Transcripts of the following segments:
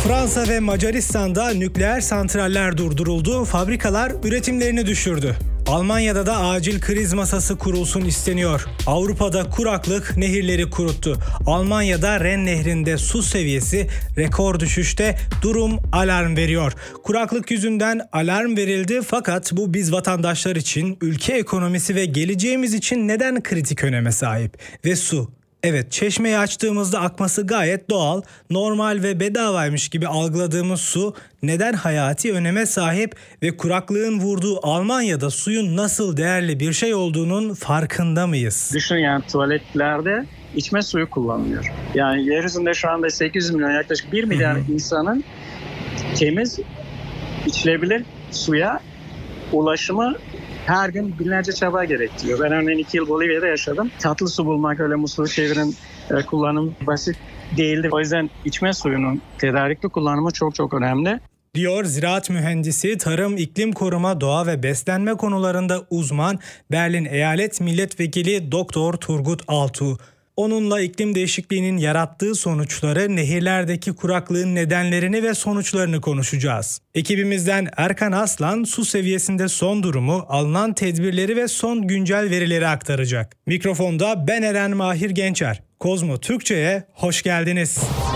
Fransa ve Macaristan'da nükleer santraller durduruldu, fabrikalar üretimlerini düşürdü. Almanya'da da acil kriz masası kurulsun isteniyor. Avrupa'da kuraklık nehirleri kuruttu. Almanya'da Ren Nehri'nde su seviyesi rekor düşüşte, durum alarm veriyor. Kuraklık yüzünden alarm verildi fakat bu biz vatandaşlar için, ülke ekonomisi ve geleceğimiz için neden kritik öneme sahip? Ve su. Evet, çeşmeyi açtığımızda akması gayet doğal, normal ve bedavaymış gibi algıladığımız su neden hayati öneme sahip ve kuraklığın vurduğu Almanya'da suyun nasıl değerli bir şey olduğunun farkında mıyız? Düşün, yani tuvaletlerde içme suyu kullanılıyor. Yani yeryüzünde şu anda 800 milyon, yaklaşık 1 milyar insanın temiz, içilebilir suya ulaşımı her gün binlerce çaba gerektiriyor. Ben örneğin 2 yıl Bolivya'da yaşadım. Tatlı su bulmak, öyle musluğu çevirin kullanım basit değildi. O yüzden içme suyunun tedarikli kullanımı çok çok önemli. Diyor ziraat mühendisi, tarım, iklim koruma, doğa ve beslenme konularında uzman Berlin Eyalet Milletvekili Doktor Turgut Altuğ. Onunla iklim değişikliğinin yarattığı sonuçları, nehirlerdeki kuraklığın nedenlerini ve sonuçlarını konuşacağız. Ekibimizden Erkan Aslan su seviyesinde son durumu, alınan tedbirleri ve son güncel verileri aktaracak. Mikrofonda ben Eren Mahir Gençer. Kozmo Türkçe'ye hoş geldiniz.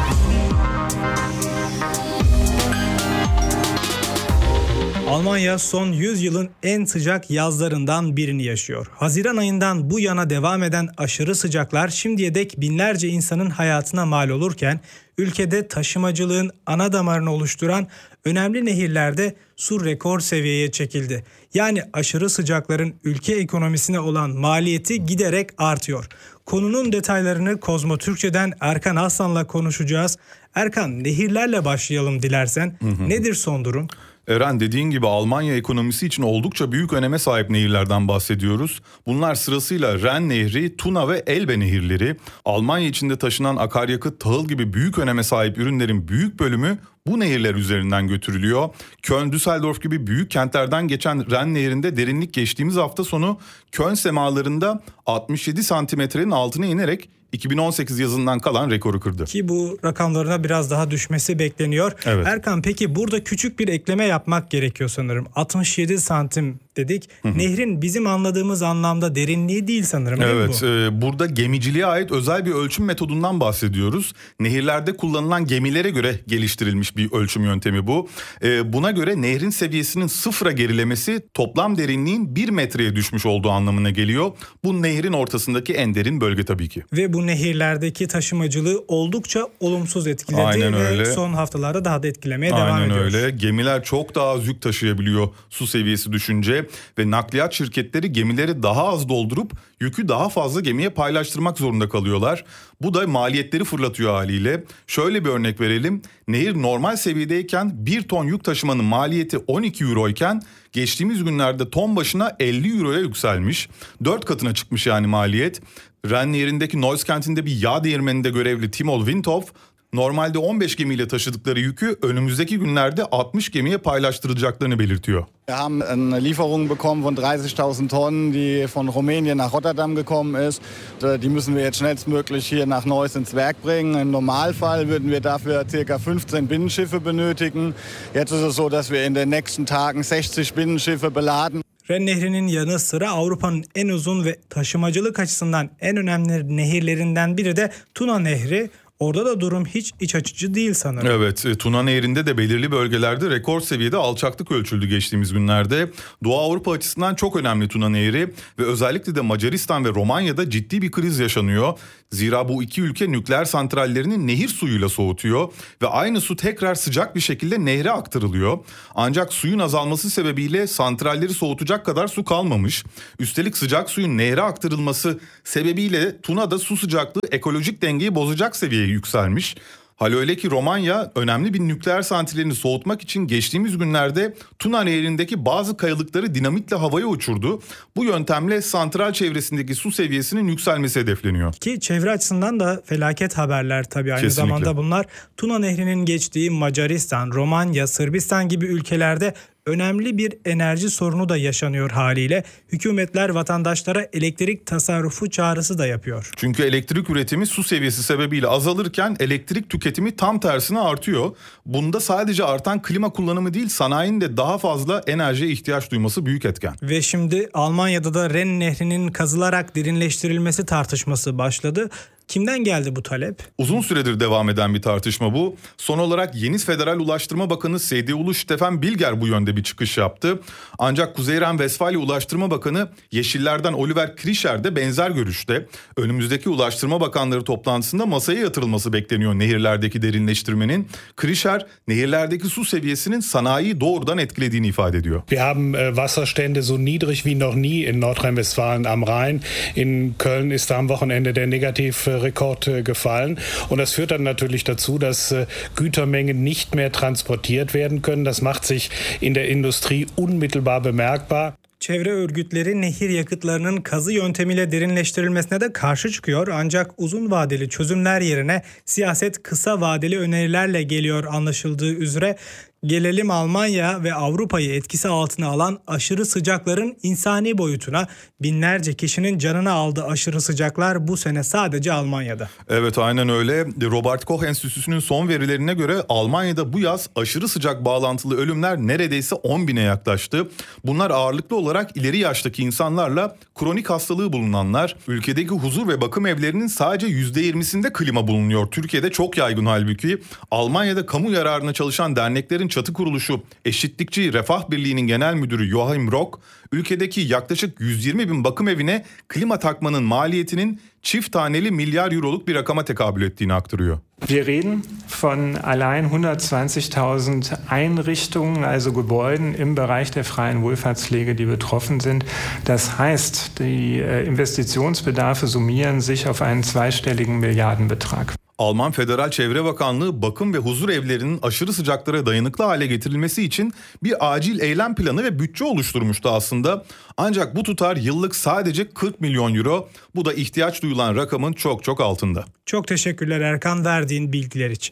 Almanya son 100 yılın en sıcak yazlarından birini yaşıyor. Haziran ayından bu yana devam eden aşırı sıcaklar şimdiye dek binlerce insanın hayatına mal olurken ülkede taşımacılığın ana damarını oluşturan önemli nehirlerde su rekor seviyeye çekildi. Yani aşırı sıcakların ülke ekonomisine olan maliyeti giderek artıyor. Konunun detaylarını Kozmo Türkçe'den Erkan Aslan'la konuşacağız. Erkan, nehirlerle başlayalım dilersen. Nedir son durum? Eren, dediğin gibi Almanya ekonomisi için oldukça büyük öneme sahip nehirlerden bahsediyoruz. Bunlar sırasıyla Ren Nehri, Tuna ve Elbe nehirleri. Almanya içinde taşınan akaryakıt, tahıl gibi büyük öneme sahip ürünlerin büyük bölümü bu nehirler üzerinden götürülüyor. Köln, Düsseldorf gibi büyük kentlerden geçen Ren Nehri'nde derinlik geçtiğimiz hafta sonu Köln semalarında 67 santimetrenin altına inerek 2018 yazından kalan rekoru kırdı. Ki bu rakamlarına biraz daha düşmesi bekleniyor. Evet. Erkan, peki burada küçük bir ekleme yapmak gerekiyor sanırım. 67 santim dedik. Nehrin bizim anladığımız anlamda derinliği değil sanırım. Evet, burada gemiciliğe ait özel bir ölçüm metodundan bahsediyoruz. Nehirlerde kullanılan gemilere göre geliştirilmiş bir ölçüm yöntemi bu. Buna göre nehrin seviyesinin sıfıra gerilemesi toplam derinliğin 1 metreye düşmüş olduğu anlamına geliyor. Bu nehrin ortasındaki en derin bölge tabii ki. Ve bu nehirlerdeki taşımacılığı oldukça olumsuz etkiledi. Aynen öyle. Ve son haftalarda daha da etkilemeye devam ediyor. Aynen öyle. Gemiler çok daha az yük taşıyabiliyor su seviyesi düşünce ve nakliyat şirketleri gemileri daha az doldurup yükü daha fazla gemiye paylaştırmak zorunda kalıyorlar. Bu da maliyetleri fırlatıyor haliyle. Şöyle bir örnek verelim. Nehir normal seviyedeyken 1 ton yük taşımanın maliyeti 12 euro iken geçtiğimiz günlerde ton başına 50 euroya yükselmiş. 4 katına çıkmış yani maliyet. Ren Nehri'ndeki Neuss kentinde bir yağ değirmeninde görevli Timol Windhoff, normalde 15 gemiyle taşıdıkları yükü önümüzdeki günlerde 60 gemiye paylaştıracaklarını belirtiyor. Wir haben eine Lieferung bekommen von 30.000 Tonnen, die von Rumänien nach Rotterdam gekommen ist. Die müssen wir jetzt schnellstmöglich hier nach Neuss ins Werk bringen. Im Normalfall würden wir dafür ca. 15 Binnenschiffe benötigen. Jetzt ist es so, dass wir in den nächsten Tagen 60 Binnenschiffe beladen. Ren Nehri'nin yanı sıra Avrupa'nın en uzun ve taşımacılık açısından en önemli nehirlerinden biri de Tuna Nehri. Orada da durum hiç iç açıcı değil sanırım. Evet, Tuna Nehri'nde de belirli bölgelerde rekor seviyede alçaklık ölçüldü geçtiğimiz günlerde. Doğu Avrupa açısından çok önemli Tuna Nehri ve özellikle de Macaristan ve Romanya'da ciddi bir kriz yaşanıyor. Zira bu iki ülke nükleer santrallerini nehir suyuyla soğutuyor ve aynı su tekrar sıcak bir şekilde nehre aktarılıyor. Ancak suyun azalması sebebiyle santralleri soğutacak kadar su kalmamış. Üstelik sıcak suyun nehre aktarılması sebebiyle Tuna'da su sıcaklığı ekolojik dengeyi bozacak seviyeye yükselmiş. Hal öyle ki Romanya önemli bir nükleer santralini soğutmak için geçtiğimiz günlerde Tuna Nehri'ndeki bazı kayalıkları dinamitle havaya uçurdu. Bu yöntemle santral çevresindeki su seviyesinin yükselmesi hedefleniyor. Ki çevre açısından da felaket haberler tabii aynı Kesinlikle. zamanda bunlar. Tuna Nehri'nin geçtiği Macaristan, Romanya, Sırbistan gibi ülkelerde önemli bir enerji sorunu da yaşanıyor haliyle. Hükümetler vatandaşlara elektrik tasarrufu çağrısı da yapıyor. Çünkü elektrik üretimi su seviyesi sebebiyle azalırken elektrik tüketimi tam tersine artıyor. Bunda sadece artan klima kullanımı değil, sanayinin de daha fazla enerjiye ihtiyaç duyması büyük etken. Ve şimdi Almanya'da da Ren Nehri'nin kazılarak derinleştirilmesi tartışması başladı. Kimden geldi bu talep? Uzun süredir devam eden bir tartışma bu. Son olarak yeni Federal Ulaştırma Bakanı CDU'lu Stefan Bilger bu yönde bir çıkış yaptı. Ancak Kuzey Ren-Vestfalya Ulaştırma Bakanı Yeşiller'den Oliver Krischer de benzer görüşte. Önümüzdeki Ulaştırma Bakanları toplantısında masaya yatırılması bekleniyor nehirlerdeki derinleştirmenin. Krischer, nehirlerdeki su seviyesinin sanayiyi doğrudan etkilediğini ifade ediyor. Wir haben Wasserstände so niedrig wie noch nie in Nordrhein-Westfalen am Rhein. In Köln ist am Wochenende der Negativrekord gefallen. Und das führt dann natürlich dazu, dass Gütermengen nicht mehr transportiert werden können. Das macht sich in der Industrie unmittelbar bemerkbar. Çevre örgütleri nehir yakıtlarının kazı yöntemiyle derinleştirilmesine de karşı çıkıyor. Ancak uzun vadeli çözümler yerine siyaset kısa vadeli önerilerle geliyor anlaşıldığı üzere. Gelelim Almanya ve Avrupa'yı etkisi altına alan aşırı sıcakların insani boyutuna. Binlerce kişinin canını aldığı aşırı sıcaklar bu sene sadece Almanya'da. Evet, aynen öyle. Robert Koch Enstitüsü'nün son verilerine göre Almanya'da bu yaz aşırı sıcak bağlantılı ölümler neredeyse 10.000'e yaklaştı. Bunlar ağırlıklı olarak ileri yaştaki insanlarla kronik hastalığı bulunanlar. Ülkedeki huzur ve bakım evlerinin sadece %20'sinde klima bulunuyor. Türkiye'de çok yaygın halbuki. Almanya'da kamu yararına çalışan derneklerin çatı kuruluşu Eşitlikçi Refah Birliği'nin genel müdürü Joachim Rock, ülkedeki yaklaşık 120.000 bakım evine klima takmanın maliyetinin çift taneli milyar euroluk bir rakama tekabül ettiğini aktarıyor. Wir reden von allein 120.000 Einrichtungen, also Gebäuden im Bereich der freien Wohlfahrtspflege, die betroffen sind. Das heißt, die Investitionsbedarfe summieren sich auf einen zweistelligen Milliardenbetrag. Alman Federal Çevre Bakanlığı bakım ve huzur evlerinin aşırı sıcaklara dayanıklı hale getirilmesi için bir acil eylem planı ve bütçe oluşturmuştu aslında. Ancak bu tutar yıllık sadece 40 milyon euro. Bu da ihtiyaç duyulan rakamın çok çok altında. Çok teşekkürler Erkan verdiğin bilgiler için.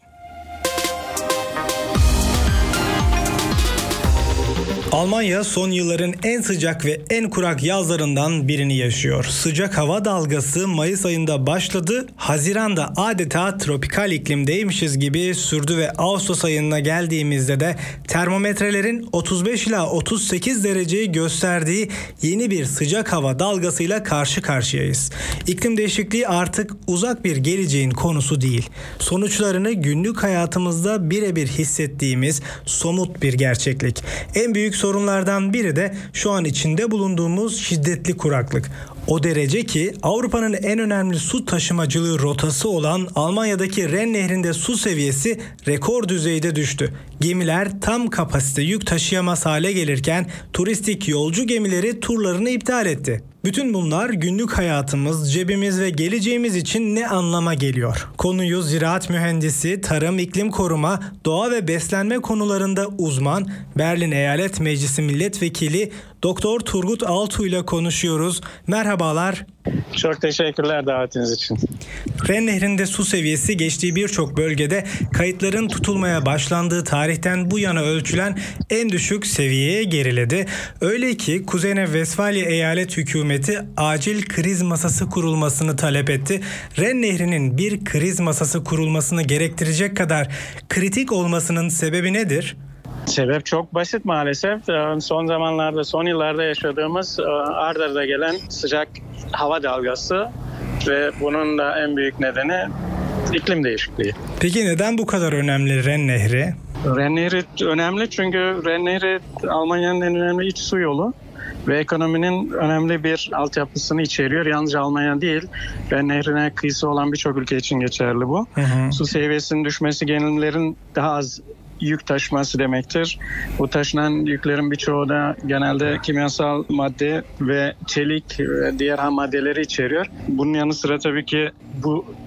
Almanya son yılların en sıcak ve en kurak yazlarından birini yaşıyor. Sıcak hava dalgası Mayıs ayında başladı. Haziran'da adeta tropikal iklimdeymişiz gibi sürdü ve Ağustos ayına geldiğimizde de termometrelerin 35 ila 38 dereceyi gösterdiği yeni bir sıcak hava dalgasıyla karşı karşıyayız. İklim değişikliği artık uzak bir geleceğin konusu değil. Sonuçlarını günlük hayatımızda birebir hissettiğimiz somut bir gerçeklik. En büyük sorunlardan biri de şu an içinde bulunduğumuz şiddetli kuraklık. O derece ki Avrupa'nın en önemli su taşımacılığı rotası olan Almanya'daki Ren Nehri'nde su seviyesi rekor düzeyde düştü. Gemiler tam kapasite yük taşıyamaz hale gelirken turistik yolcu gemileri turlarını iptal etti. Bütün bunlar günlük hayatımız, cebimiz ve geleceğimiz için ne anlama geliyor? Konuyu ziraat mühendisi, tarım, iklim koruma, doğa ve beslenme konularında uzman, Berlin Eyalet Meclisi Milletvekili Doktor Turgut Altuğ ile konuşuyoruz. Merhabalar. Çok teşekkürler davetiniz için. Ren Nehri'nde su seviyesi geçtiği birçok bölgede kayıtların tutulmaya başlandığı tarihten bu yana ölçülen en düşük seviyeye geriledi. Öyle ki Kuzey Ren-Vestfalya Eyalet Hükümeti acil kriz masası kurulmasını talep etti. Ren Nehri'nin bir kriz masası kurulmasını gerektirecek kadar kritik olmasının sebebi nedir? Sebep çok basit maalesef. Son zamanlarda, son yıllarda yaşadığımız ard arda gelen sıcak hava dalgası ve bunun da en büyük nedeni iklim değişikliği. Peki neden bu kadar önemli Ren Nehri? Ren Nehri önemli çünkü Ren Nehri Almanya'nın en önemli iç su yolu ve ekonominin önemli bir altyapısını içeriyor. Yalnızca Almanya değil, Ren Nehri'ne kıyısı olan birçok ülke için geçerli bu. Su seviyesinin düşmesi gemilerin daha az yük taşıması demektir. Bu taşınan yüklerin birçoğu da genelde kimyasal madde ve çelik ve diğer ham maddeleri içeriyor. Bunun yanı sıra tabii ki bu